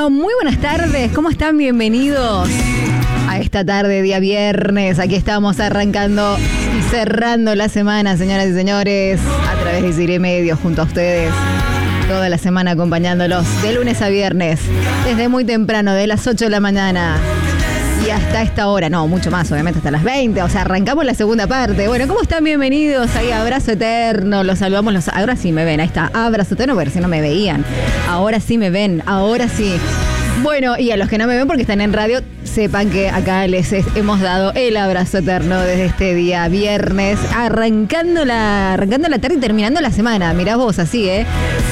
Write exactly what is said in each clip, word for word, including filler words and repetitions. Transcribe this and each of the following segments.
Bueno, muy buenas tardes, ¿cómo están? Bienvenidos a esta tarde, día viernes. Aquí estamos arrancando y cerrando la semana, señoras y señores, a través de Siré Medios, junto a ustedes. Toda la semana acompañándolos, de lunes a viernes, desde muy temprano, de las ocho de la mañana y hasta esta hora, no, mucho más, obviamente, hasta las veinte, o sea, arrancamos la segunda parte. Bueno, ¿cómo están? Bienvenidos ahí, Abrazo Eterno, los saludamos, los, ahora sí me ven, ahí está, Abrazo Eterno, ver si no me veían, ahora sí me ven, ahora sí. Bueno, y a los que no me ven porque están en radio, sepan que acá les hemos dado el abrazo eterno desde este día viernes, arrancando la, arrancando la tarde y terminando la semana, mirá vos, así, ¿eh?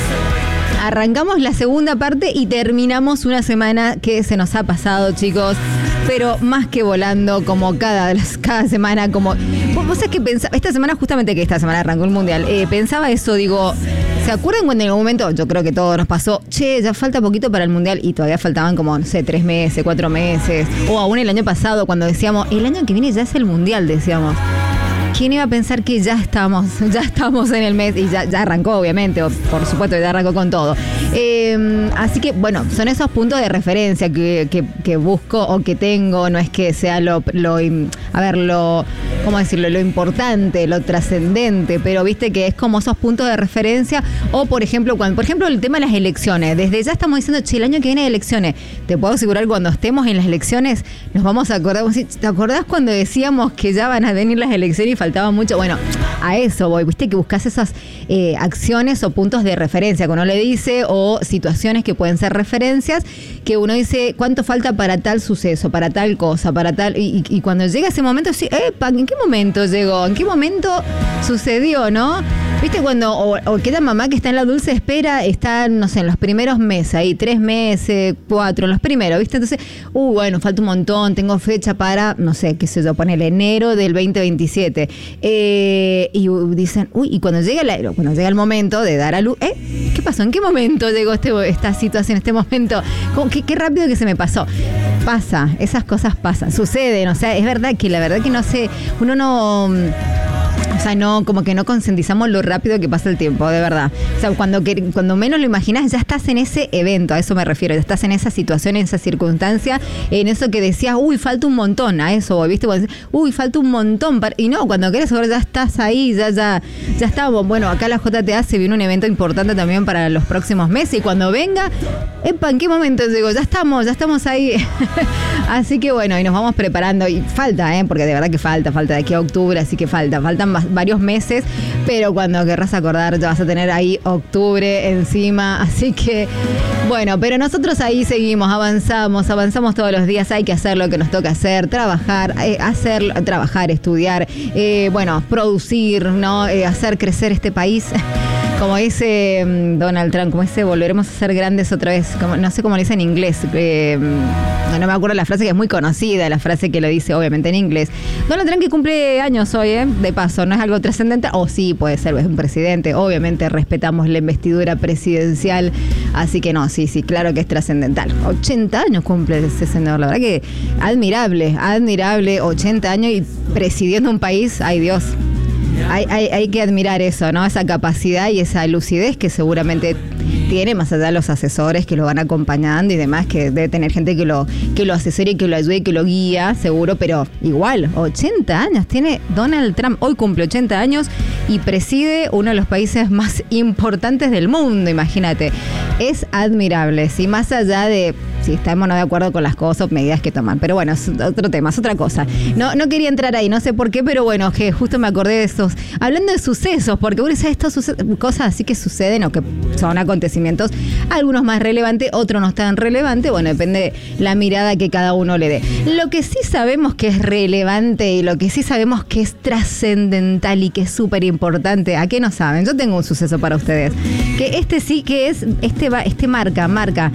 Arrancamos la segunda parte y terminamos una semana que se nos ha pasado, chicos, pero más que volando, como cada, cada semana, como... Vos sabés que pensaba, esta semana, justamente que esta semana arrancó el Mundial, eh, pensaba eso, digo, ¿se acuerdan cuando en algún momento, yo creo que todo nos pasó, che, ya falta poquito para el Mundial y todavía faltaban como, no sé, tres meses, cuatro meses, o aún el año pasado cuando decíamos, el año que viene ya es el Mundial, decíamos. ¿Quién iba a pensar que ya estamos, ya estamos en el mes y ya, ya arrancó, obviamente, o por supuesto ya arrancó con todo? Eh, así que, bueno, son esos puntos de referencia que, que, que busco o que tengo, no es que sea lo, lo a ver, lo, ¿cómo decirlo? Lo importante, lo trascendente, pero viste que es como esos puntos de referencia, o por ejemplo, cuando, por ejemplo, el tema de las elecciones, desde ya estamos diciendo, che, el año que viene hay elecciones, te puedo asegurar cuando estemos en las elecciones, nos vamos a acordar, ¿te acordás cuando decíamos que ya van a venir las elecciones y faltaba mucho? Bueno, a eso voy, viste que buscas esas eh, acciones o puntos de referencia que uno le dice, o situaciones que pueden ser referencias, que uno dice cuánto falta para tal suceso, para tal cosa, para tal, y, y cuando llega ese momento, sí, epa, ¿en qué momento llegó? ¿En qué momento sucedió, no? ¿Viste cuando, o, o queda mamá que está en la dulce espera, está, no sé, en los primeros meses, ahí, tres meses, cuatro, en los primeros, ¿viste? Entonces, uh, bueno, falta un montón, tengo fecha para, no sé, qué sé yo, ponele enero del veinte veintisiete. Eh, y uh, dicen, uy, y cuando llega, la, cuando llega el momento de dar a luz, ¿eh? ¿Qué pasó? ¿En qué momento llegó este, esta situación, este momento? ¿Qué, qué rápido que se me pasó? Pasa, esas cosas pasan, suceden, o sea, es verdad que la verdad que no sé, uno no... O sea, no, como que no concientizamos lo rápido que pasa el tiempo, de verdad. O sea, cuando, que, cuando menos lo imaginas, ya estás en ese evento, a eso me refiero. Ya estás en esa situación, en esa circunstancia, en eso que decías, uy, falta un montón, a eso, ¿viste? Cuando decís, uy, falta un montón. Para... Y no, cuando querés saber, ya estás ahí, ya, ya, ya estamos. Bueno, acá la J T A se viene un evento importante también para los próximos meses. Y cuando venga, epa, ¿en qué momento llego? Ya estamos, ya estamos ahí. Así que bueno, y nos vamos preparando. Y falta, ¿eh? Porque de verdad que falta, falta de aquí a octubre, así que falta, faltan más varios meses, pero cuando querrás acordar ya vas a tener ahí octubre encima, así que bueno, pero nosotros ahí seguimos, avanzamos, avanzamos todos los días, hay que hacer lo que nos toca hacer, trabajar, eh, hacer, trabajar, estudiar, eh, bueno, producir, ¿no? Eh, hacer crecer este país. Como dice um, Donald Trump, como dice, volveremos a ser grandes otra vez. Como, no sé cómo lo dice en inglés. Eh, no me acuerdo la frase, que es muy conocida, la frase que lo dice obviamente en inglés. Donald Trump, que cumple años hoy, ¿eh? De paso, no es algo trascendental. O sí, puede ser, es un presidente. Obviamente respetamos la investidura presidencial. Así que no, sí, sí, claro que es trascendental. ochenta años cumple ese senador. La verdad que admirable, admirable. ochenta años y presidiendo un país, ay Dios. Hay, hay, hay que admirar eso, ¿no? Esa capacidad y esa lucidez que seguramente tiene, más allá de los asesores que lo van acompañando y demás, que debe tener gente que lo, que lo asesore y que lo ayude y que lo guía, seguro, pero igual, ochenta años tiene Donald Trump, hoy cumple ochenta años y preside uno de los países más importantes del mundo, imagínate. Es admirable, sí, más allá de si estamos no de acuerdo con las cosas o medidas que toman, pero bueno, es otro tema, es otra cosa. No, no quería entrar ahí, no sé por qué, pero bueno, que justo me acordé de esos, hablando de sucesos, porque uno dice estas cosas así que suceden o que son acontecimientos, algunos más relevantes, otros no tan relevantes, bueno, depende de la mirada que cada uno le dé. Lo que sí sabemos que es relevante y lo que sí sabemos que es trascendental y que es súper importante, ¿a qué no saben? Yo tengo un suceso para ustedes, que este sí que es, este va, este marca, marca.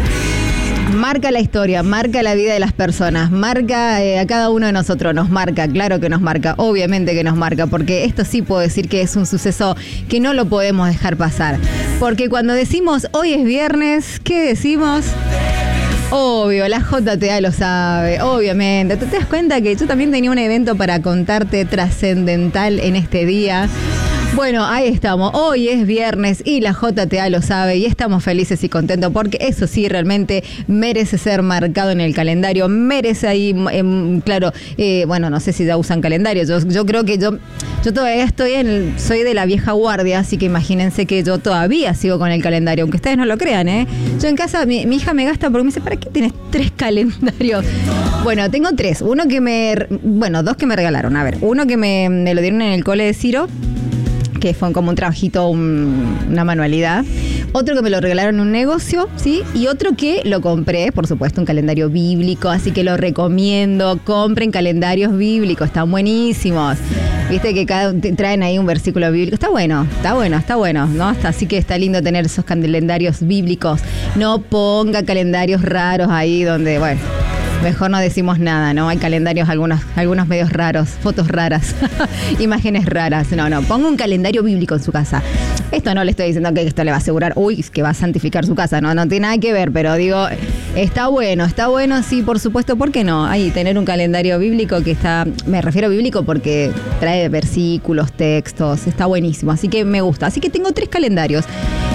Marca la historia, marca la vida de las personas, marca eh, a cada uno de nosotros, nos marca, claro que nos marca, obviamente que nos marca, porque esto sí puedo decir que es un suceso que no lo podemos dejar pasar. Porque cuando decimos hoy es viernes, ¿qué decimos? Obvio, la J T A lo sabe, obviamente. ¿Te das cuenta que yo también tenía un evento para contarte trascendental en este día? Bueno, ahí estamos. Hoy es viernes y la J T A lo sabe y estamos felices y contentos porque eso sí realmente merece ser marcado en el calendario. Merece ahí, eh, claro, eh, bueno, no sé si ya usan calendario. Yo, yo creo que yo, yo todavía estoy en, soy de la vieja guardia, así que imagínense que yo todavía sigo con el calendario, aunque ustedes no lo crean, ¿eh? Yo en casa, mi, mi hija me gasta porque me dice, ¿para qué tienes tres calendarios? Bueno, tengo tres. Uno que me, bueno, dos que me regalaron. A ver, uno que me, me lo dieron en el cole de Ciro, que fue como un trabajito, un, una manualidad. Otro que me lo regalaron en un negocio, ¿sí? Y otro que lo compré, por supuesto, un calendario bíblico, así que lo recomiendo. Compren calendarios bíblicos, están buenísimos. Viste que cada traen ahí un versículo bíblico. Está bueno, está bueno, está bueno, ¿no? Hasta, así que está lindo tener esos calendarios bíblicos. No ponga calendarios raros ahí donde, bueno, mejor no decimos nada, ¿no? Hay calendarios, algunos, algunos medios raros, fotos raras, imágenes raras. No, no, ponga un calendario bíblico en su casa. Esto no le estoy diciendo que esto le va a asegurar, uy, que va a santificar su casa, no, no tiene nada que ver, pero digo, está bueno, está bueno, sí, por supuesto, ¿por qué no? Ahí tener un calendario bíblico que está, me refiero a bíblico porque trae versículos, textos, está buenísimo, así que me gusta. Así que tengo tres calendarios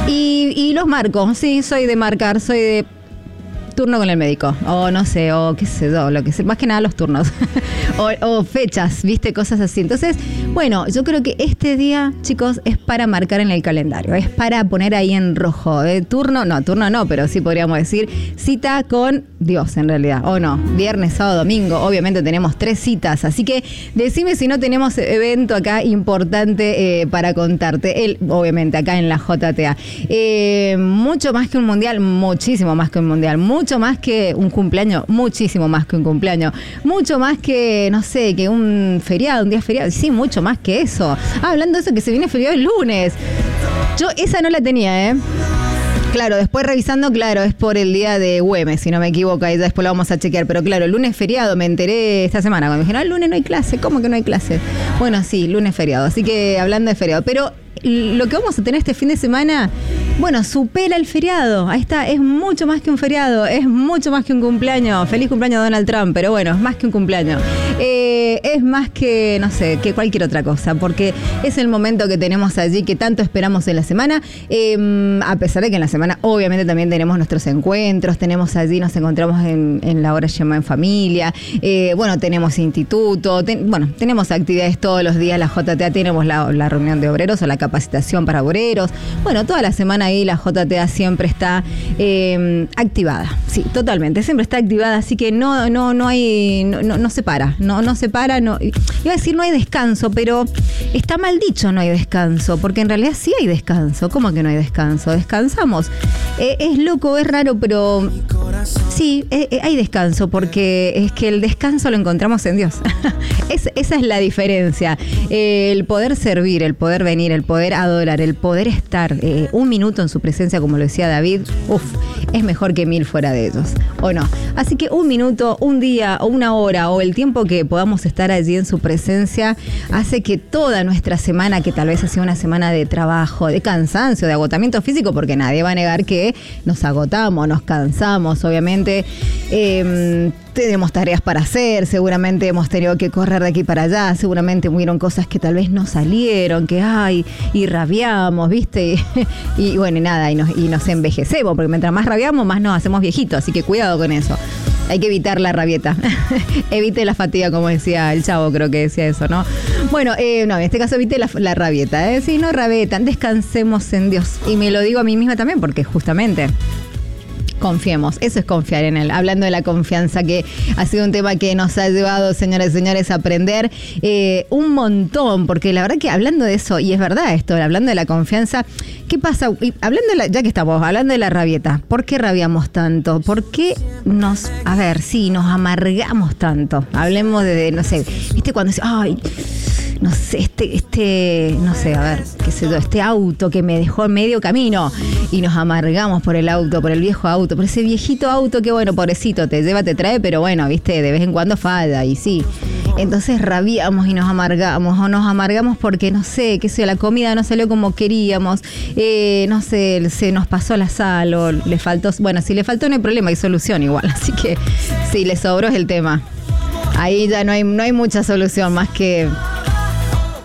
y, y los marco, sí, soy de marcar, soy de turno con el médico, o no sé, o qué sé yo, lo que sé, más que nada los turnos, o, o fechas, viste, cosas así. Entonces, bueno, yo creo que este día, chicos, es para marcar en el calendario, es para poner ahí en rojo, ¿eh? Turno, no, turno no, pero sí podríamos decir cita con Dios en realidad, o no, viernes, sábado, domingo, obviamente tenemos tres citas, así que decime si no tenemos evento acá importante eh, para contarte, él, obviamente acá en la J T A, eh, mucho más que un mundial, muchísimo más que un mundial, mucho más que un cumpleaños, muchísimo más que un cumpleaños, mucho más que, no sé, que un feriado, un día feriado, sí, mucho más que eso. Ah, hablando de eso, que se viene feriado el lunes. Yo esa no la tenía, ¿eh? Claro, después revisando, claro, es por el día de Güemes, si no me equivoco, ahí después lo vamos a chequear. Pero claro, el lunes feriado, me enteré esta semana, cuando me dijeron, ah, el lunes no hay clase, ¿cómo que no hay clase? Bueno, sí, lunes feriado, así que hablando de feriado, pero lo que vamos a tener este fin de semana, bueno, supera el feriado. Ahí está, es mucho más que un feriado, es mucho más que un cumpleaños. Feliz cumpleaños Donald Trump, pero bueno, es más que un cumpleaños. Eh, es más que, no sé, que cualquier otra cosa, porque es el momento que tenemos allí, que tanto esperamos en la semana, eh, a pesar de que en la semana obviamente también tenemos nuestros encuentros, tenemos allí, nos encontramos en, en la hora llamada en familia, eh, bueno, tenemos instituto, ten, bueno, tenemos actividades todos los días, la J T A, tenemos la, la reunión de obreros o la capacitación para obreros, bueno, toda la semana ahí la J T A siempre está eh, activada, sí, totalmente, siempre está activada, así que no, no, no hay, no, no, no se para, no, no se para, no, iba a decir no hay descanso, pero está mal dicho no hay descanso, porque en realidad sí hay descanso. ¿Cómo que no hay descanso? Descansamos. Eh, es loco, es raro, pero sí, eh, hay descanso, porque es que el descanso lo encontramos en Dios. es, esa es la diferencia. Eh, el poder servir, el poder venir, el poder adorar, el poder estar eh, un minuto en su presencia, como lo decía David, uf, es mejor que mil fuera de ellos, ¿o no? Así que un minuto, un día, o una hora, o el tiempo que podamos estar allí en su presencia, hace que toda nuestra semana, que tal vez ha sido una semana de trabajo, de cansancio, de agotamiento físico, porque nadie va a negar que nos agotamos, nos cansamos, obviamente, eh, tenemos tareas para hacer, seguramente hemos tenido que correr de aquí para allá, seguramente hubieron cosas que tal vez no salieron, que ay, y rabiamos, ¿viste? Y, y bueno, y nada, y nos, y nos envejecemos, porque mientras más rabiamos, más nos hacemos viejitos, así que cuidado con eso. Hay que evitar la rabieta. Evite la fatiga, como decía el Chavo, creo que decía eso, ¿no? Bueno, eh, no, en este caso evite la, la rabieta, ¿eh? Sí, no rabietan, descansemos en Dios. Y me lo digo a mí misma también, porque justamente confiemos, eso es confiar en Él. Hablando de la confianza, que ha sido un tema que nos ha llevado, señoras y señores, a aprender eh, un montón, porque la verdad que hablando de eso, y es verdad esto, hablando de la confianza, ¿qué pasa? Y hablando de la, ya que estamos hablando de la rabieta, ¿por qué rabiamos tanto? ¿Por qué nos, a ver, sí, nos amargamos tanto? Hablemos de, de no sé, ¿viste cuando dice, ay, no sé, este, este, no sé, a ver, qué sé yo, este auto que me dejó en medio camino, y nos amargamos por el auto, por el viejo auto, por ese viejito auto que, bueno, pobrecito, te lleva, te trae, pero bueno, viste, de vez en cuando falla, y sí. Entonces rabiamos y nos amargamos, o nos amargamos porque, no sé, qué sé, la comida no salió como queríamos, eh, no sé, se nos pasó la sal, o le faltó, bueno, si le faltó no hay problema, hay solución igual, así que si le sobró es el tema. Ahí ya no hay, no hay mucha solución más que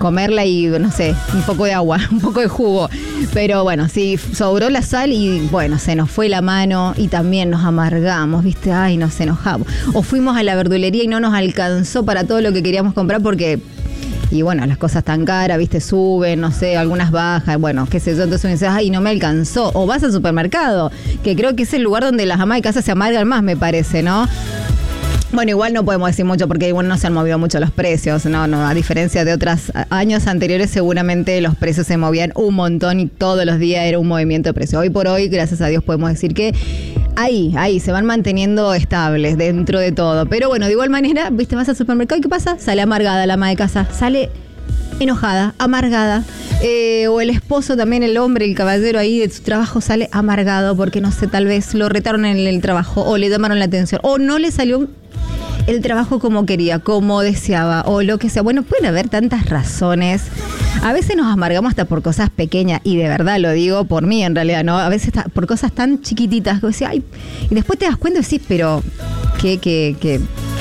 comerla y, no sé, un poco de agua, un poco de jugo. Pero bueno, sí, sobró la sal y bueno, se nos fue la mano y también nos amargamos, ¿viste? Ay, nos enojamos. O fuimos a la verdulería y no nos alcanzó para todo lo que queríamos comprar porque... Y bueno, las cosas tan caras, viste, suben, no sé, algunas bajan, bueno, qué sé yo, entonces me dices, ay, no me alcanzó. O vas al supermercado, que creo que es el lugar donde las amas de casa se amargan más, me parece, ¿no? Bueno, igual no podemos decir mucho porque igual no se han movido mucho los precios, no, no, a diferencia de otros años anteriores, seguramente los precios se movían un montón y todos los días era un movimiento de precios. Hoy por hoy, gracias a Dios, podemos decir que ahí, ahí, se van manteniendo estables dentro de todo. Pero bueno, de igual manera, viste, vas al supermercado y ¿qué pasa? Sale amargada la ama de casa, sale enojada, amargada. Eh, o el esposo también, el hombre, el caballero ahí de su trabajo sale amargado porque, no sé, tal vez lo retaron en el trabajo o le llamaron la atención o no le salió el trabajo como quería, como deseaba o lo que sea. Bueno, pueden haber tantas razones. A veces nos amargamos hasta por cosas pequeñas y de verdad lo digo por mí en realidad, ¿no? A veces por cosas tan chiquititas que decía, ay, y después te das cuenta y decís, pero qué, qué, qué,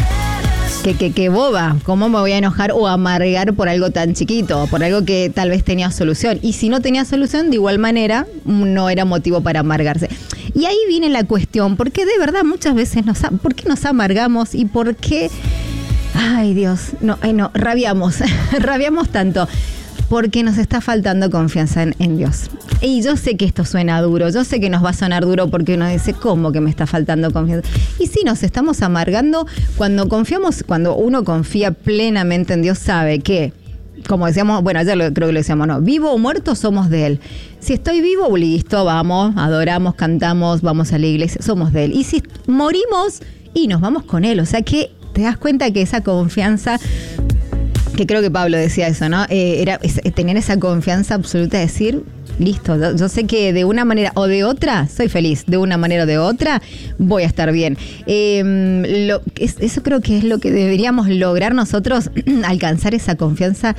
qué, qué, qué boba, ¿cómo me voy a enojar o amargar por algo tan chiquito, por algo que tal vez tenía solución? Y si no tenía solución, de igual manera, no era motivo para amargarse. Y ahí viene la cuestión, porque de verdad muchas veces nos, ¿por qué nos amargamos y por qué? Ay, Dios, no, ay, no, rabiamos, rabiamos tanto. Porque nos está faltando confianza en, en Dios. Y yo sé que esto suena duro, yo sé que nos va a sonar duro porque uno dice, ¿cómo que me está faltando confianza? Y sí, nos estamos amargando cuando confiamos, cuando uno confía plenamente en Dios, sabe que, como decíamos, bueno, ayer lo, creo que lo decíamos, no, vivo o muerto somos de Él. Si estoy vivo, listo, vamos, adoramos, cantamos, vamos a la iglesia, somos de Él. Y si morimos, y nos vamos con Él. O sea que te das cuenta que esa confianza... que creo que Pablo decía eso, ¿no? Eh, era es, tener esa confianza absoluta de decir, listo, yo, yo sé que de una manera o de otra soy feliz, de una manera o de otra voy a estar bien. Eh, lo, es, eso creo que es lo que deberíamos lograr nosotros, alcanzar esa confianza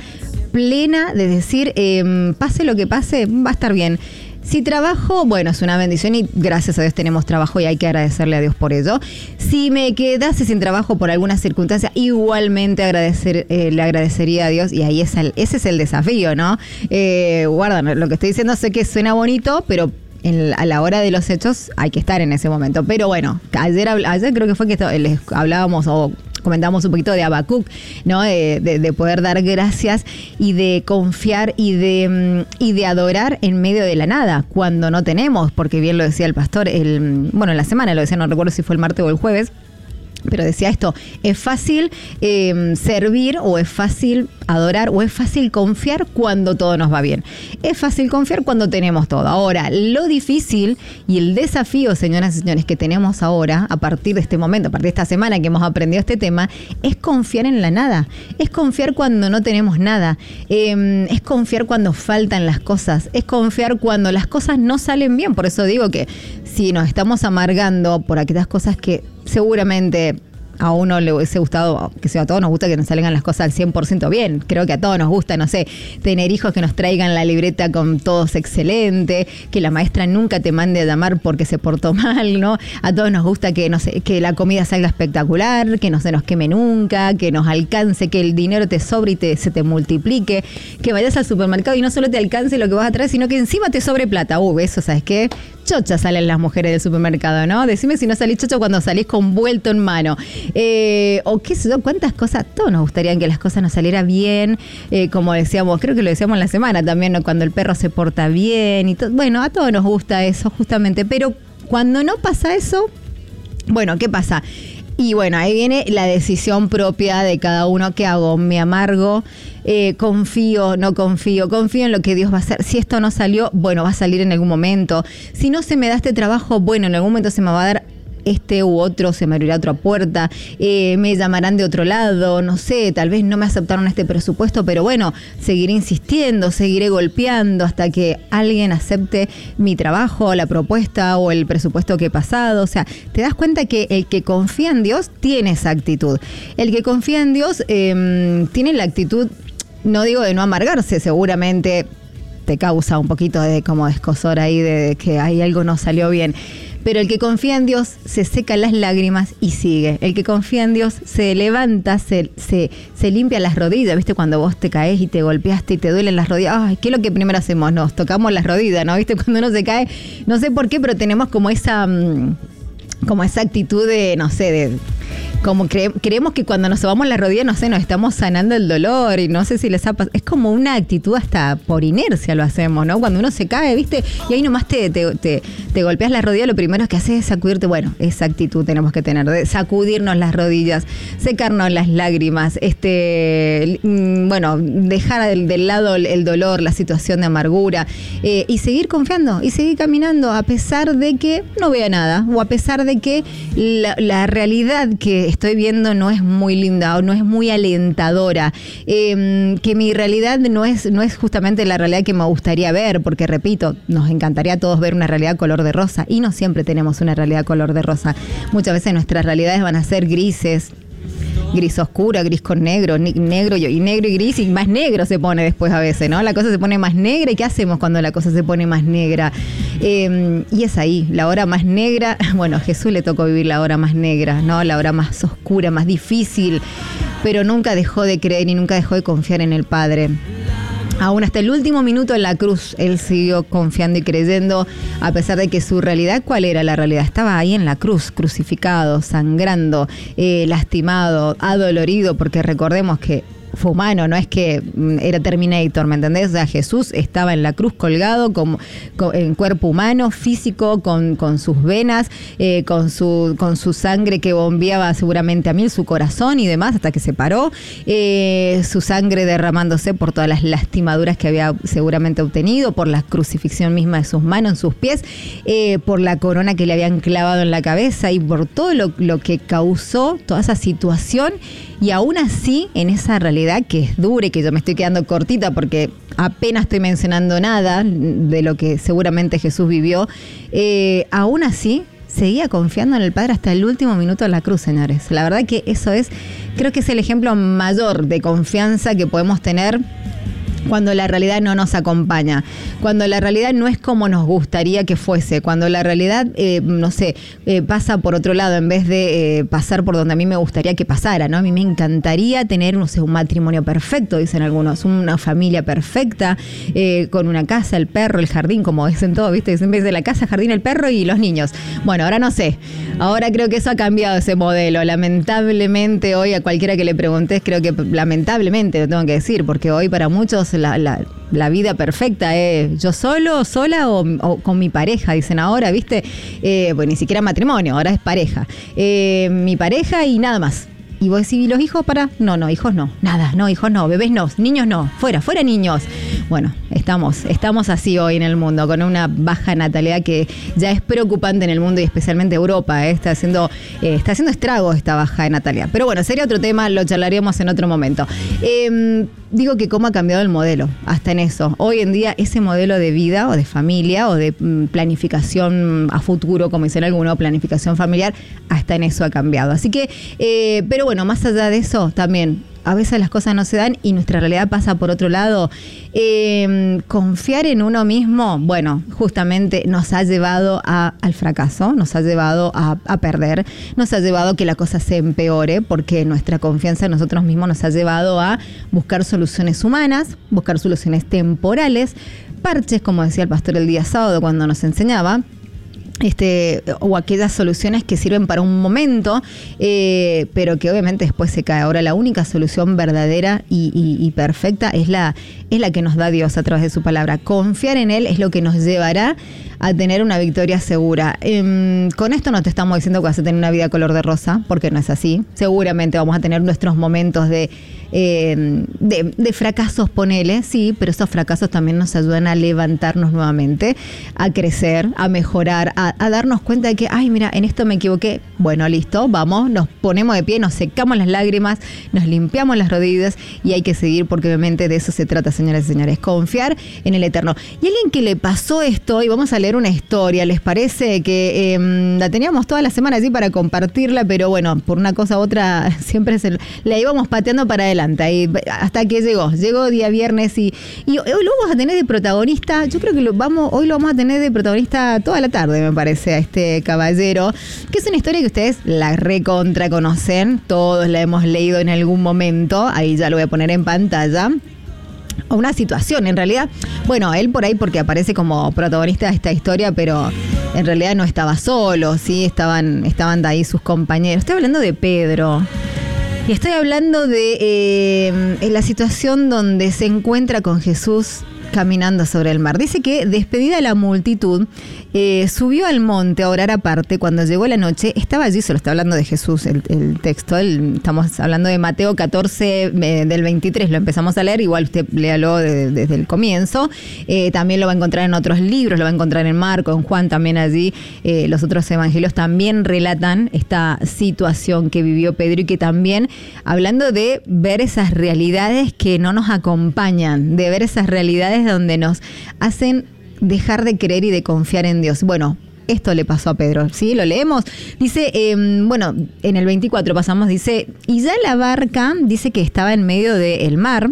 plena de decir, eh, pase lo que pase, va a estar bien. Si trabajo, bueno, es una bendición y gracias a Dios tenemos trabajo y hay que agradecerle a Dios por ello. Si me quedase sin trabajo por alguna circunstancia, igualmente agradecer, eh, le agradecería a Dios y ahí es el, ese es el desafío, ¿no? Eh, guardan, lo que estoy diciendo sé que suena bonito, pero en, a la hora de los hechos hay que estar en ese momento. Pero bueno, ayer, ayer creo que fue que esto, les hablábamos o... comentamos un poquito de Habacuc, ¿no? De, de, de poder dar gracias y de confiar y de, y de adorar en medio de la nada, cuando no tenemos, porque bien lo decía el pastor, el, bueno, en la semana lo decía, no recuerdo si fue el martes o el jueves, pero decía esto, es fácil eh, servir o es fácil adorar o es fácil confiar cuando todo nos va bien. Es fácil confiar cuando tenemos todo. Ahora, lo difícil y el desafío, señoras y señores, que tenemos ahora, a partir de este momento, a partir de esta semana que hemos aprendido este tema, es confiar en la nada. Es confiar cuando no tenemos nada. Eh, es confiar cuando faltan las cosas. Es confiar cuando las cosas no salen bien. Por eso digo que si nos estamos amargando por aquellas cosas que seguramente a uno le hubiese gustado, que sea, a todos nos gusta que nos salgan las cosas al cien por ciento bien. Creo que a todos nos gusta, no sé, tener hijos que nos traigan la libreta con todos excelente, que la maestra nunca te mande a llamar porque se portó mal, ¿no? A todos nos gusta que, no sé, que la comida salga espectacular, que no se nos queme nunca, que nos alcance, que el dinero te sobre y te, se te multiplique, que vayas al supermercado y no solo te alcance lo que vas a traer, sino que encima te sobre plata. Uh, eso, ¿sabes qué? Chochas salen las mujeres del supermercado, ¿no? Decime si no salís chocho cuando salís con vuelto en mano. Eh, o qué sé yo, cuántas cosas, todos nos gustaría que las cosas nos salieran bien, eh, como decíamos, creo que lo decíamos en la semana también, ¿no? Cuando el perro se porta bien y todo. Bueno, a todos nos gusta eso justamente, pero cuando no pasa eso, bueno, ¿qué pasa? Y bueno, ahí viene la decisión propia de cada uno. ¿Qué hago? ¿Me amargo? Eh, ¿Confío? ¿No confío? ¿Confío en lo que Dios va a hacer? Si esto no salió, bueno, va a salir en algún momento. Si no se me da este trabajo, bueno, en algún momento se me va a dar este u otro, se me abrirá otra puerta, eh, me llamarán de otro lado, no sé, tal vez no me aceptaron este presupuesto, pero bueno, seguiré insistiendo, seguiré golpeando hasta que alguien acepte mi trabajo, la propuesta o el presupuesto que he pasado. O sea, te das cuenta que el que confía en Dios tiene esa actitud. El que confía en Dios eh, tiene la actitud, no digo de no amargarse, seguramente te causa un poquito de como escozor ahí de que ahí algo no salió bien. Pero el que confía en Dios se seca las lágrimas y sigue. El que confía en Dios se levanta, se, se, se limpia las rodillas. ¿Viste? Cuando vos te caes y te golpeaste y te duelen las rodillas. Ay, ¿qué es lo que primero hacemos? Nos tocamos las rodillas, ¿no? ¿Viste? Cuando uno se cae, no sé por qué, pero tenemos como esa, como esa actitud de, no sé, de... Como cre creemos que cuando nos sobamos la rodilla, no sé, nos estamos sanando el dolor y no sé si les ha pasado. Es como una actitud hasta por inercia lo hacemos, ¿no? Cuando uno se cae, ¿viste? Y ahí nomás te, te, te, te golpeas la rodilla, lo primero que haces es sacudirte. Bueno, esa actitud tenemos que tener, de sacudirnos las rodillas, secarnos las lágrimas, este, bueno, dejar del, del lado el, el dolor, la situación de amargura eh, y seguir confiando y seguir caminando a pesar de que no vea nada o a pesar de que la, la realidad que estoy viendo no es muy linda o no es muy alentadora, eh, que mi realidad no es, no es justamente la realidad que me gustaría ver, porque repito, nos encantaría a todos ver una realidad color de rosa y no siempre tenemos una realidad color de rosa. Muchas veces nuestras realidades van a ser grises, gris oscura, gris con negro, negro y negro y gris, y más negro se pone después a veces, ¿no? La cosa se pone más negra, ¿y qué hacemos cuando la cosa se pone más negra? Eh, y es ahí, la hora más negra. Bueno, a Jesús le tocó vivir la hora más negra, ¿no? La hora más oscura, más difícil, pero nunca dejó de creer y nunca dejó de confiar en el Padre. Aún hasta el último minuto en la cruz, él siguió confiando y creyendo, a pesar de que su realidad, ¿cuál era la realidad? Estaba ahí en la cruz, crucificado, sangrando, eh, lastimado, adolorido, porque recordemos que fue humano, no es que era Terminator, ¿me entendés? O sea, Jesús estaba en la cruz colgado con, con, en cuerpo humano, físico, con, con sus venas, eh, con, su, con su sangre que bombeaba seguramente a mil, su corazón y demás, hasta que se paró, eh, su sangre derramándose por todas las lastimaduras que había seguramente obtenido, por la crucifixión misma de sus manos, en sus pies, eh, por la corona que le habían clavado en la cabeza y por todo lo, lo que causó toda esa situación. Y aún así, en esa realidad que es dura y que yo me estoy quedando cortita porque apenas estoy mencionando nada de lo que seguramente Jesús vivió, eh, aún así seguía confiando en el Padre hasta el último minuto de la cruz, señores. La verdad que eso es, creo que es el ejemplo mayor de confianza que podemos tener cuando la realidad no nos acompaña, cuando la realidad no es como nos gustaría que fuese, cuando la realidad, eh, no sé, eh, pasa por otro lado en vez de eh, pasar por donde a mí me gustaría que pasara, ¿no? A mí me encantaría tener, no sé, un matrimonio perfecto, dicen algunos, una familia perfecta, eh, con una casa, el perro, el jardín, como dicen todos, ¿viste? Siempre dice la casa, jardín, el perro y los niños. Bueno, ahora no sé, ahora creo que eso ha cambiado ese modelo. Lamentablemente hoy a cualquiera que le preguntes, creo que lamentablemente lo tengo que decir, porque hoy para muchos La, la, la vida perfecta es yo solo, sola o, o con mi pareja, dicen ahora, ¿viste? Eh, pues ni siquiera matrimonio, ahora es pareja. Eh, mi pareja y nada más. Y vos decís, ¿y los hijos para? No, no, hijos no, nada, no, hijos no, bebés no, niños no, fuera, fuera niños. Bueno, estamos, estamos así hoy en el mundo, con una baja natalidad que ya es preocupante en el mundo y especialmente Europa, ¿eh? está haciendo, eh, está haciendo estragos esta baja de natalidad. Pero bueno, sería otro tema, lo charlaríamos en otro momento. Eh, digo que cómo ha cambiado el modelo, hasta en eso. Hoy en día ese modelo de vida o de familia o de mm, planificación a futuro, como dicen algunos, planificación familiar, hasta en eso ha cambiado. Así que, eh, pero bueno, Bueno, más allá de eso, también a veces las cosas no se dan y nuestra realidad pasa por otro lado. Eh, confiar en uno mismo, bueno, justamente nos ha llevado a, al fracaso, nos ha llevado a, a perder, nos ha llevado a que la cosa se empeore, porque nuestra confianza en nosotros mismos nos ha llevado a buscar soluciones humanas, buscar soluciones temporales, parches, como decía el pastor el día sábado cuando nos enseñaba, Este, o aquellas soluciones que sirven para un momento, eh, pero que obviamente después se cae. Ahora la única solución verdadera y, y, y perfecta es la, es la que nos da Dios a través de su palabra. Confiar en Él es lo que nos llevará a tener una victoria segura. Eh, con esto no te estamos diciendo que vas a tener una vida color de rosa, porque no es así. Seguramente vamos a tener nuestros momentos de, eh, de, de fracasos, ponele, sí, pero esos fracasos también nos ayudan a levantarnos nuevamente, a crecer, a mejorar, a, a darnos cuenta de que, ay, mira, en esto me equivoqué. Bueno, listo, vamos, nos ponemos de pie, nos secamos las lágrimas, nos limpiamos las rodillas y hay que seguir, porque obviamente de eso se trata, señoras y señores, confiar en el Eterno. Y alguien que le pasó esto, y vamos a leer una historia, ¿les parece? Que eh, la teníamos toda la semana así para compartirla, pero bueno, por una cosa u otra siempre se, la íbamos pateando para adelante, y hasta que llegó, llegó día viernes y, y hoy lo vamos a tener de protagonista, yo creo que lo vamos, hoy lo vamos a tener de protagonista toda la tarde, me me parece, a este caballero, que es una historia que ustedes la recontra conocen, todos la hemos leído en algún momento, ahí ya lo voy a poner en pantalla. Una situación, en realidad, bueno, él por ahí porque aparece como protagonista de esta historia, pero en realidad no estaba solo, ¿sí? Estaban, estaban de ahí sus compañeros. Estoy hablando de Pedro. Y estoy hablando de eh, en la situación donde se encuentra con Jesús caminando sobre el mar. Dice que, despedida la multitud, eh, subió al monte a orar aparte. Cuando llegó la noche, estaba allí, se lo está hablando de Jesús, el, el texto. El, estamos hablando de Mateo catorce, eh, del veintitrés, lo empezamos a leer, igual usted léalo de, desde el comienzo. Eh, también lo va a encontrar en otros libros, lo va a encontrar en Marco, en Juan también allí. Eh, los otros evangelios también relatan esta situación que vivió Pedro y que también, hablando de ver esas realidades que no nos acompañan, de ver esas realidades donde nos hacen dejar de creer y de confiar en Dios. Bueno, esto le pasó a Pedro, ¿sí? Lo leemos. Dice, eh, bueno, en el veinticuatro pasamos, dice, y ya la barca, dice que estaba en medio del mar,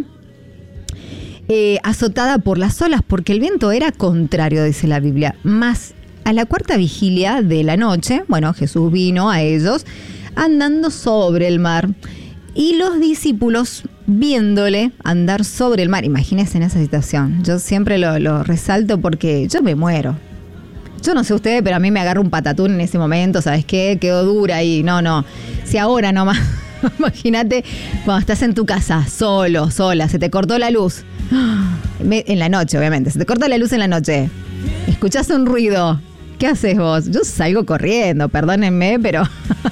eh, azotada por las olas, porque el viento era contrario, dice la Biblia. Más a la cuarta vigilia de la noche, bueno, Jesús vino a ellos andando sobre el mar. Y los discípulos viéndole andar sobre el mar. Imagínense en esa situación. Yo siempre lo, lo resalto porque yo me muero. Yo no sé ustedes, pero a mí me agarra un patatún en ese momento. ¿Sabes qué? Quedó dura ahí. No, no. Si ahora nomás. Imagínate cuando estás en tu casa, solo, sola, se te cortó la luz. En la noche, obviamente. Se te corta la luz en la noche. Escuchás un ruido. ¿Qué haces vos? Yo salgo corriendo, perdónenme, pero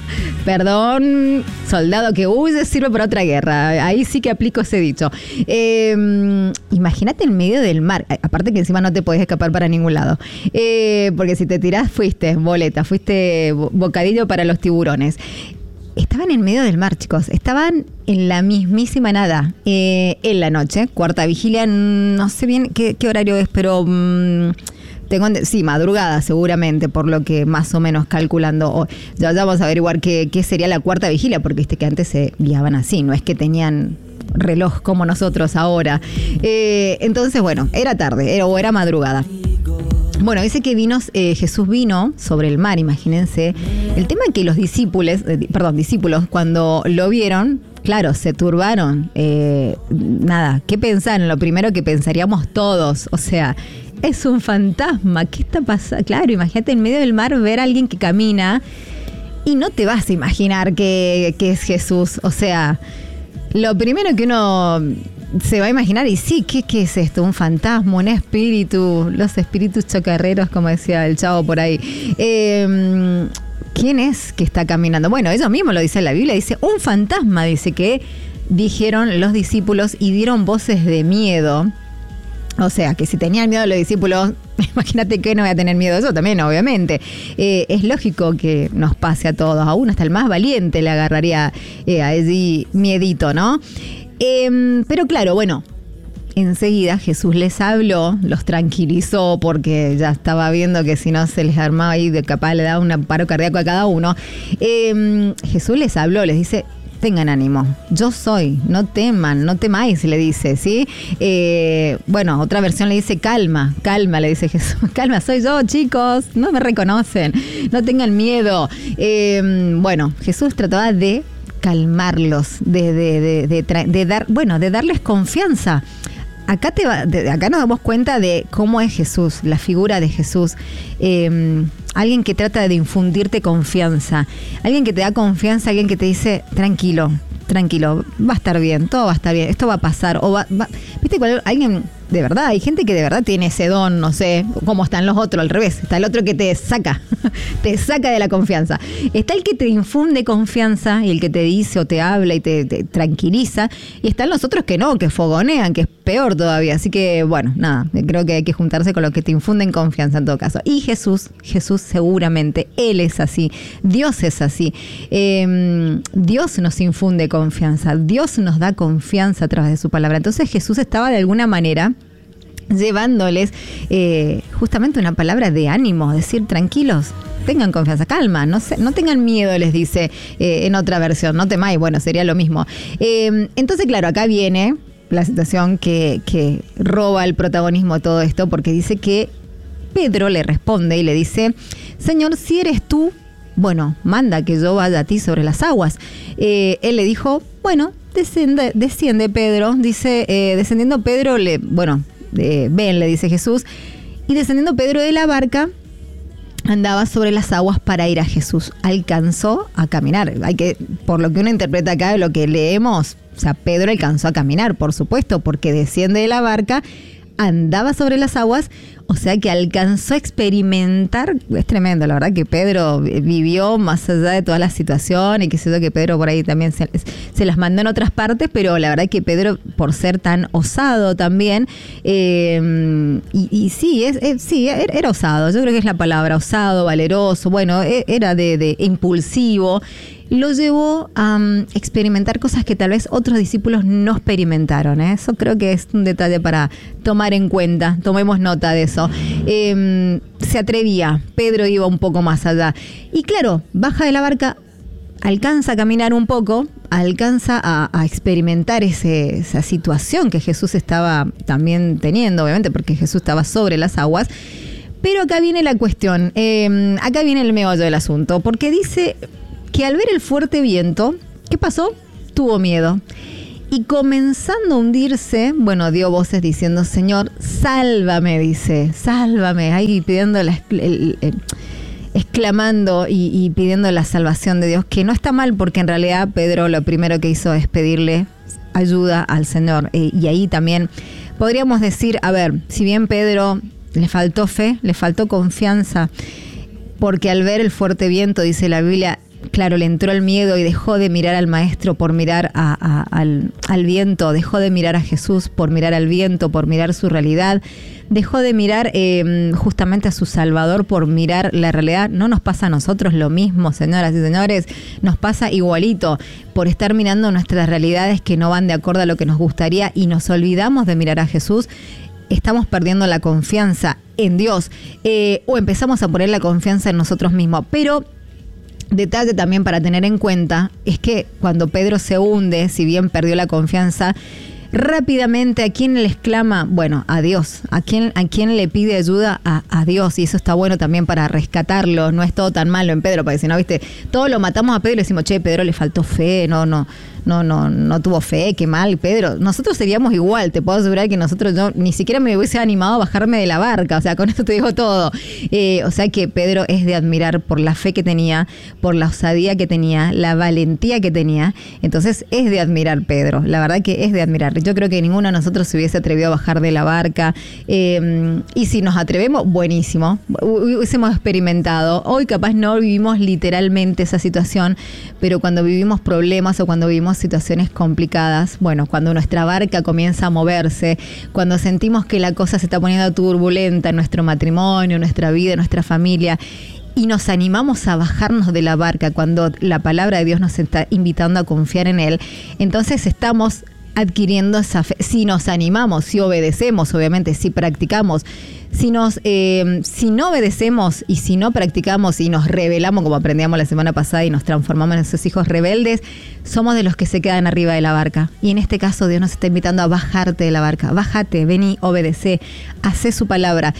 perdón, soldado que huye sirve para otra guerra. Ahí sí que aplico ese dicho. Eh, imagínate en medio del mar, aparte que encima no te podés escapar para ningún lado. Eh, porque si te tirás, fuiste boleta, fuiste bocadillo para los tiburones. Estaban en medio del mar, chicos. Estaban en la mismísima nada. Eh, en la noche, cuarta vigilia, no sé bien qué, qué horario es, pero... Mmm, Tengo, sí, madrugada seguramente, por lo que más o menos calculando. Ya, ya vamos a averiguar qué, qué sería la cuarta vigilia, porque viste que antes se guiaban así, no es que tenían reloj como nosotros ahora. Eh, entonces, bueno, era tarde, era, o era madrugada. Bueno, dice que vino, eh, Jesús vino sobre el mar, imagínense. El tema es que los discípulos, eh, perdón, discípulos, cuando lo vieron, claro, se turbaron. Eh, nada, ¿qué pensaron? Lo primero que pensaríamos todos, o sea... Es un fantasma, ¿qué está pasando? Claro, imagínate en medio del mar ver a alguien que camina y no te vas a imaginar que, que es Jesús. O sea, lo primero que uno se va a imaginar, y sí, ¿qué, qué es esto? Un fantasma, un espíritu, los espíritus chocarreros, como decía el Chavo por ahí. Eh, ¿Quién es que está caminando? Bueno, ellos mismos lo dice en la Biblia, dice un fantasma, dice que dijeron los discípulos y dieron voces de miedo. O sea, que si tenían miedo los discípulos, imagínate que no voy a tener miedo de eso también, obviamente. Eh, es lógico que nos pase a todos, aún hasta el más valiente le agarraría eh, a ese miedito, ¿no? Eh, pero claro, bueno, enseguida Jesús les habló, los tranquilizó porque ya estaba viendo que si no se les armaba ahí, de capaz le daba un paro cardíaco a cada uno. Eh, Jesús les habló, les dice... Tengan ánimo, yo soy, no teman, no temáis, le dice, ¿sí? Eh, bueno, otra versión le dice calma, calma, le dice Jesús, calma, soy yo, chicos, no me reconocen, no tengan miedo. Eh, bueno, Jesús trataba de calmarlos, de, de, de, de, de, de dar, bueno, de darles confianza. Acá, te va, de, acá nos damos cuenta de cómo es Jesús, la figura de Jesús. Eh, alguien que trata de infundirte confianza, alguien que te da confianza, alguien que te dice, tranquilo, tranquilo, va a estar bien, todo va a estar bien, esto va a pasar. O va, va, ¿viste? Alguien, de verdad, hay gente que de verdad tiene ese don, no sé, cómo están los otros, al revés. Está el otro que te saca, te saca de la confianza. Está el que te infunde confianza y el que te dice o te habla y te, te tranquiliza. Y están los otros que no, que fogonean, que es peor todavía. Así que, bueno, nada, creo que hay que juntarse con los que te infunden confianza en todo caso. Y Jesús, Jesús seguramente, Él es así, Dios es así. Eh, Dios nos infunde confianza, Dios nos da confianza a través de su palabra. Entonces Jesús estaba de alguna manera llevándoles eh, justamente una palabra de ánimo, decir tranquilos, tengan confianza, calma, no, se, no tengan miedo, les dice eh, en otra versión, no temáis, bueno, sería lo mismo. Eh, entonces, claro, acá viene la situación que, que roba el protagonismo de todo esto, porque dice que Pedro le responde y le dice: Señor, si eres tú, bueno, manda que yo vaya a ti sobre las aguas. Eh, él le dijo, bueno, desciende, desciende Pedro. Dice, eh, descendiendo Pedro, le, bueno, eh, ven, le dice Jesús. Y descendiendo Pedro de la barca, andaba sobre las aguas para ir a Jesús. Alcanzó a caminar. Hay que, por lo que uno interpreta acá, lo que leemos, o sea, Pedro alcanzó a caminar, por supuesto, porque desciende de la barca, andaba sobre las aguas, o sea que alcanzó a experimentar. Es tremendo, la verdad que Pedro vivió más allá de toda la situación, y que sé yo, que Pedro por ahí también se, se las mandó en otras partes, pero la verdad que Pedro, por ser tan osado también, eh, y, y sí, es, es, sí, era, era osado, yo creo que es la palabra, osado, valeroso, bueno, era de, de impulsivo, lo llevó a um, experimentar cosas que tal vez otros discípulos no experimentaron, ¿eh? Eso creo que es un detalle para tomar en cuenta, tomemos nota de eso. Eh, se atrevía, Pedro iba un poco más allá. Y claro, baja de la barca, alcanza a caminar un poco, alcanza a, a experimentar ese, esa situación que Jesús estaba también teniendo, obviamente, porque Jesús estaba sobre las aguas. Pero acá viene la cuestión, eh, acá viene el meollo del asunto, porque dice que al ver el fuerte viento, ¿qué pasó? Tuvo miedo. Y comenzando a hundirse, bueno, dio voces diciendo, Señor, sálvame, dice, sálvame, ahí pidiendo, la, el, el, el, exclamando y, y pidiendo la salvación de Dios, que no está mal, porque en realidad Pedro lo primero que hizo es pedirle ayuda al Señor. Eh, y ahí también podríamos decir, a ver, si bien Pedro le faltó fe, le faltó confianza, porque al ver el fuerte viento, dice la Biblia, claro, le entró el miedo y dejó de mirar al maestro por mirar a, a, al, al viento, dejó de mirar a Jesús por mirar al viento, por mirar su realidad, dejó de mirar eh, justamente a su Salvador por mirar la realidad. No nos pasa a nosotros lo mismo, señoras y señores, nos pasa igualito, por estar mirando nuestras realidades que no van de acuerdo a lo que nos gustaría y nos olvidamos de mirar a Jesús. Estamos perdiendo la confianza en Dios, eh, o empezamos a poner la confianza en nosotros mismos. Pero detalle también para tener en cuenta es que cuando Pedro se hunde, si bien perdió la confianza, rápidamente, ¿a quién le exclama? Bueno, a Dios. ¿A quién, a quién le pide ayuda? A, a Dios. Y eso está bueno también para rescatarlo. No es todo tan malo en Pedro, porque si no, viste, todos lo matamos a Pedro y le decimos, che, Pedro le faltó fe, no, no, no, no, no tuvo fe, qué mal, Pedro. Nosotros seríamos igual, te puedo asegurar que nosotros, yo ni siquiera me hubiese animado a bajarme de la barca, o sea, con esto te digo todo. Eh, o sea que Pedro es de admirar por la fe que tenía, por la osadía que tenía, la valentía que tenía. Entonces es de admirar Pedro, la verdad que es de admirar. Yo creo que ninguno de nosotros se hubiese atrevido a bajar de la barca, eh, y si nos atrevemos, buenísimo, hubiésemos experimentado. Hoy capaz no vivimos literalmente esa situación, pero cuando vivimos problemas o cuando vivimos situaciones complicadas, bueno, cuando nuestra barca comienza a moverse, cuando sentimos que la cosa se está poniendo turbulenta en nuestro matrimonio, en nuestra vida, en nuestra familia, y nos animamos a bajarnos de la barca cuando la palabra de Dios nos está invitando a confiar en Él, entonces estamos adquiriendo esa fe. Si nos animamos, si obedecemos, obviamente, si practicamos, si nos, eh, si no obedecemos y si no practicamos y nos rebelamos, como aprendíamos la semana pasada, y nos transformamos en esos hijos rebeldes, somos de los que se quedan arriba de la barca. Y en este caso Dios nos está invitando a bajarte de la barca. Bájate, vení, obedecé, hacé su palabra.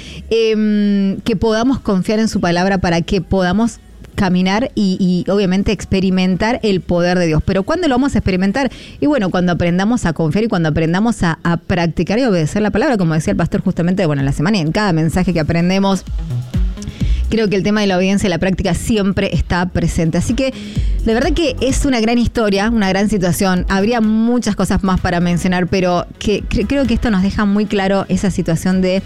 Eh, que podamos confiar en su palabra para que podamos caminar y, y obviamente experimentar el poder de Dios. Pero ¿cuándo lo vamos a experimentar? Y bueno, cuando aprendamos a confiar y cuando aprendamos a, a practicar y obedecer la palabra, como decía el pastor justamente, bueno, en la semana y en cada mensaje que aprendemos. Creo que el tema de la obediencia y la práctica siempre está presente. Así que de verdad que es una gran historia, una gran situación. Habría muchas cosas más para mencionar, pero que cre- creo que esto nos deja muy claro esa situación de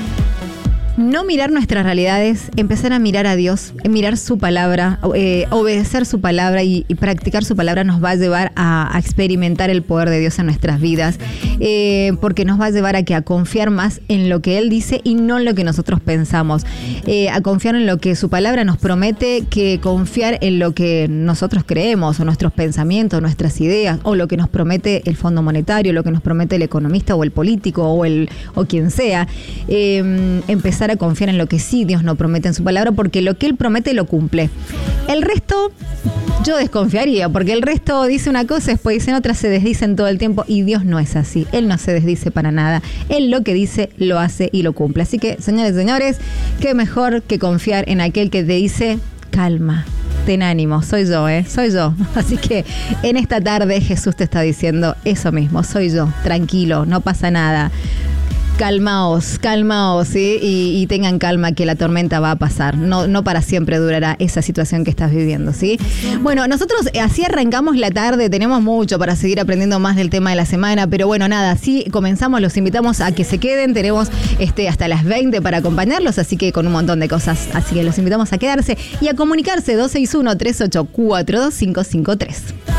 no mirar nuestras realidades, empezar a mirar a Dios, mirar su palabra, eh, obedecer su palabra y, y practicar su palabra nos va a llevar a, a experimentar el poder de Dios en nuestras vidas, eh, porque nos va a llevar a que a confiar más en lo que Él dice y no en lo que nosotros pensamos, eh, a confiar en lo que su palabra nos promete, que confiar en lo que nosotros creemos o nuestros pensamientos, nuestras ideas, o lo que nos promete el Fondo Monetario, lo que nos promete el economista o el político o el o quien sea, eh, empezar a confiar en lo que sí Dios nos promete en su palabra, porque lo que Él promete lo cumple. El resto, yo desconfiaría, porque el resto dice una cosa, después dicen otra, se desdicen todo el tiempo, y Dios no es así. Él no se desdice para nada. Él lo que dice, lo hace y lo cumple. Así que, señores y señores, qué mejor que confiar en aquel que te dice, calma, ten ánimo, soy yo, ¿eh? Soy yo. Así que en esta tarde Jesús te está diciendo eso mismo, soy yo, tranquilo, no pasa nada. Calmaos, calmaos, ¿sí? Y, y tengan calma que la tormenta va a pasar. No, no para siempre durará esa situación que estás viviendo, ¿sí? Bueno, nosotros así arrancamos la tarde. Tenemos mucho para seguir aprendiendo más del tema de la semana. Pero bueno, nada, así comenzamos. Los invitamos a que se queden. Tenemos este, hasta las veinte para acompañarlos. Así que con un montón de cosas. Así que los invitamos a quedarse y a comunicarse dos seis uno, tres ocho cuatro, dos cinco cinco tres.